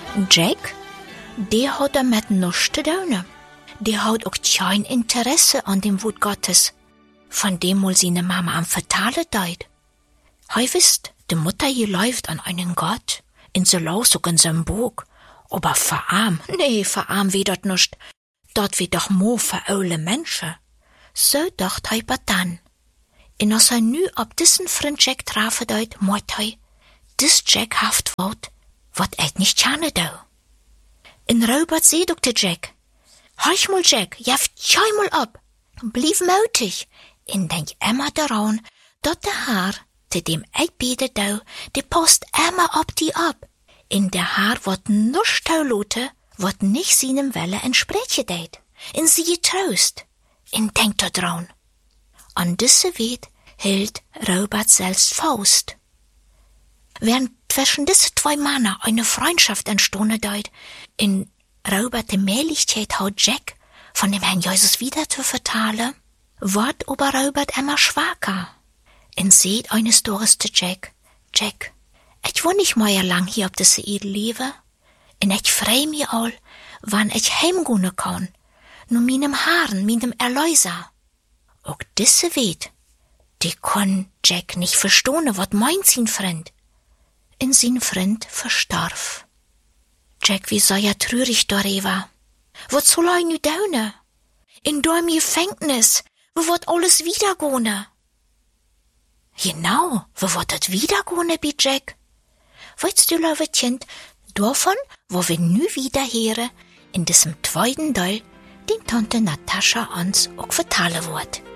Jack, der hat damit nichts zu tun. Der hat auch kein Interesse an dem Wort Gottes, von dem wohl seine Mama am vertalen deit. Hei wisst, die Mutter hier läuft an einen Gott, in so los auch in so'n Buch. Aber verarm, nee, verarm wie dort nicht. Dort wie doch mo für aule Menschen. So dacht hei bat dann. En als hij nu op diesen vriend Jack trafen deut, moit hij, dis Jack haft wort, wat eit nicht chane dau. En Robert seht ook de Jack. Horch mal Jack, jaft schau mal ab. Blieb mutig. En denk immer daran, dat de haar, te dem eit bede dau, de post immer op die ab. En de haar wat nusch taulute, wat nicht seinem Welle entspreche deit. En sie troost. En denk daran. An diese Wet hielt Robert selbst Faust. Während zwischen diese zwei Männer eine Freundschaft entstanden deut, in Robert de Mählichkeit haut Jack von dem Herrn Jesus wieder zu vertalen, ward aber Robert immer schwacher. En seht eines Tages zu Jack, Jack, ich wohn nicht mehr lang hier auf diese Erde leben, en ich freu mich all, wann ich heimgehen kann, nur meinem Herrn, meinem Erlöser. Auch diese Wet, die kann Jack nicht verstehen, wat meint sein Freund. En sein Freund verstarf. Jack, wie sei ja trürig darüber. Wat soll er nu tun? In dem Gefängnis, wo wird alles wiedergehen? Genau, wo wird das wiedergehen, bei Jack? Weißt du, liebe Kind, davon, wo wir nu wieder hören, in diesem zweiten Teil, den Tante Natascha uns auch vertellen wird.